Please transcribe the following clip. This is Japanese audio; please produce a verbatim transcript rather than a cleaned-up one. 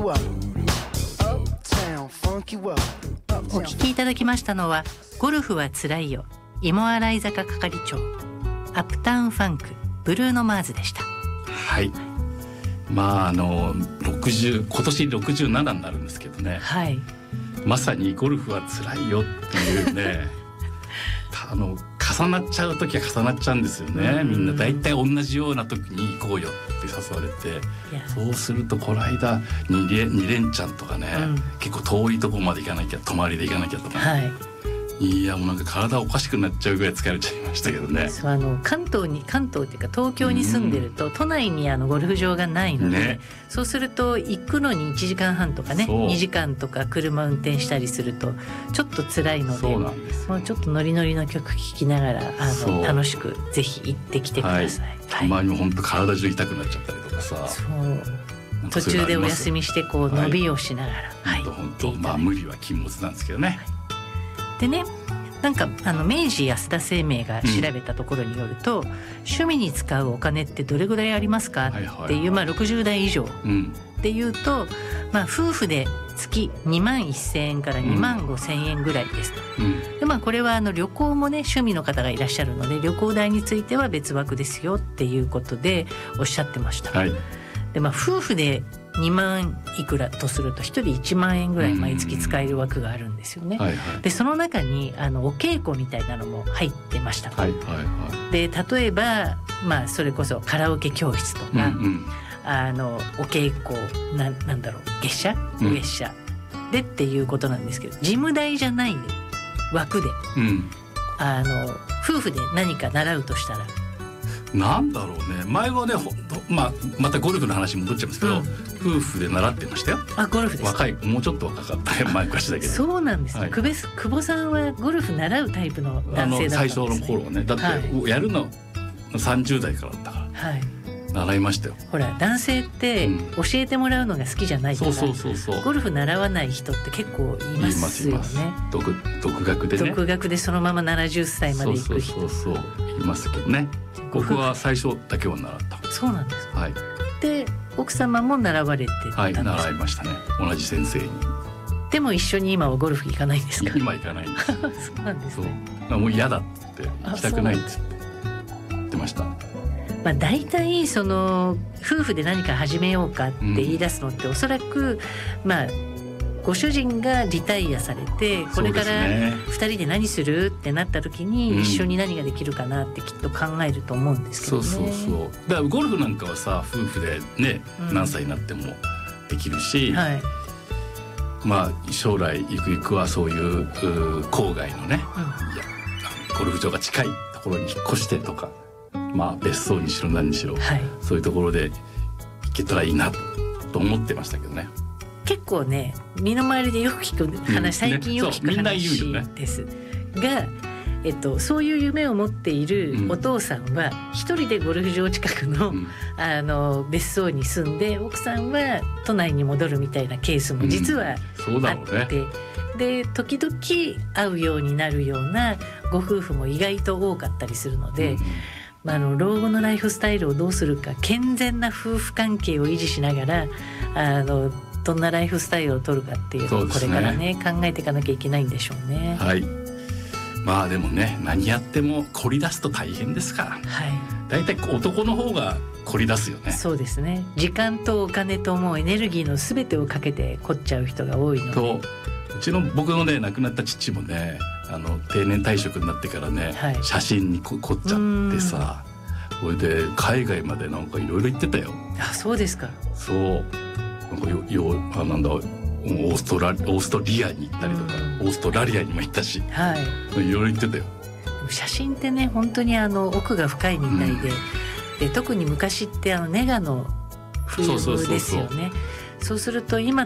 お聞きいただきましたのはゴルフはつらいよ芋洗坂係長アップタウンファンクブルーノマーズでした。 はい、まああのろくじゅう今年ろくじゅうななになるんですけどね、 はい、 まさにゴルフはつらいよっていうねあの重なっちゃう時は重なっちゃうんですよね。みんなだいたい同じような時に行こうよって誘われて、そうするとこの間 2, 連2連チャンとかね、うん、結構遠いとこまで行かなきゃ泊まりで行かなきゃとか、はい、いやもうなんか体おかしくなっちゃうぐらい疲れちゃいましたけどね。 そうあの関東に関東っていうか東京に住んでると、うん、都内にあのゴルフ場がないので、ね、そうすると行くのにいちじかんはんとかねにじかんとか車運転したりするとちょっと辛いので、 そうなんです。 もうちょっとノリノリの曲聴きながらあの楽しくぜひ行ってきてください、はい、 たまに本当体中痛くなっちゃったりとかさ、 そう途中でお休みしてこう伸びをしながら、 はい、本当、はい、まあ無理は禁物なんですけどね、はい、 でねなんかあの明治安田生命が調べたところによると、うん、趣味に使うお金ってどれぐらいありますかっていう、はいはいはい、まあ、ろくじゅう代以上っていうと、まあ、夫婦で月にまんせんえんからにまんごせんえんぐらいですと、うん、でまあ、これはあの旅行もね趣味の方がいらっしゃるので旅行代については別枠ですよっていうことでおっしゃってました、はい、でまあ、夫婦でにまんいくらとするとひとりいちまんえんぐらい毎月使える枠があるんですよね、はいはい、でその中にあのお稽古みたいなのも入ってました、はいはいはい、で例えば、まあ、それこそカラオケ教室とか、うんうん、あのお稽古 な, なんだろう月謝月謝、うん、でっていうことなんですけど事務代じゃない枠で、うん、あの夫婦で何か習うとしたらなんだろうね。前はね、まあ、またゴルフの話に戻っちゃいますけど、うん、夫婦で習ってましたよ。 あ、ゴルフです。 若い、もうちょっと若かった前昔だけど。 そうなんです、はい、久保、久保さんはゴルフ習うタイプの男性だったんですね。 最初の頃はね、だって、はい、やるのさんじゅう代からだったから、はい、習いましたよ。 ほら男性って教えてもらうのが好きじゃないから、うん、 そうそうそうそう、 ゴルフ習わない人って結構いますよね。いますいます。 独, 独学でね独学でそのままななじゅっさいまで行く人、 そうそうそうそういますけどね。僕は最初だけは習った。 そうなんですか、 はい、 で奥様も習われてたんですか。 はい、習いましたね、同じ先生に。 でも一緒に今はゴルフ行かないんですか。 今行かないんですそうなんですね。 そうもう嫌だって行きたくないって言ってました。 まあ、大体その夫婦で何か始めようかって言い出すのって、うん、おそらくまあご主人がリタイアされてこれからふたりで何するってなった時に一緒に何ができるかなってきっと考えると思うんですけどね、うん、そうそうそう。 だからゴルフなんかはさ夫婦でね、うん、何歳になってもできるし、はい、まあ将来ゆくゆくはそういう郊外のね、うん、いやゴルフ場が近いところに引っ越してとか、まあ別荘にしろ何にしろ、はい、そういうところで行けたらいいなと思ってましたけどね。 結構ね身の回りでよく聞く話、最近よく聞く話です、ね、が、えっと、そういう夢を持っているお父さんは一人でゴルフ場近く の,、うん、あの別荘に住んで奥さんは都内に戻るみたいなケースも実はあって、うん、そうだろうね。で時々会うようになるようなご夫婦も意外と多かったりするので、うん、まあ、あの老後のライフスタイルをどうするか健全な夫婦関係を維持しながらあのどんなライフスタイルを取るかっていうのをこれからね考えていかなきゃいけないんでしょうね。 はい、まあでもね何やっても凝り出すと大変ですから、はい、だいたい男の方が凝り出すよね。 そうですね。時間とお金ともうエネルギーの全てをかけて凝っちゃう人が多いので、とうちの僕のね亡くなった父もねあの定年退職になってからね、はい、写真に凝っちゃってさ、それで海外までなんかいろいろ行ってたよ。 あ、そうですか。 そうなんかよよあなんだオーストラオーストリアに行ったりとか、オーストラリアにも行ったし、はい、いろいろ行ってたよ。 写真ってね本当にあの奥が深いみたいで、うん、で特に昔ってあのネガの冬ですよね。そうすると今